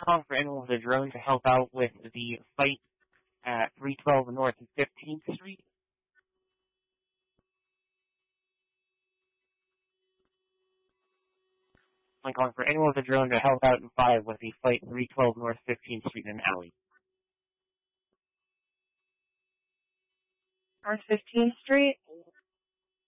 calling for anyone with a drone to help out with the fight at 312 North and 15th Street. I'm calling for anyone with a drone to help out in 5 with the fight 312 North 15th Street in an alley. North 15th Street?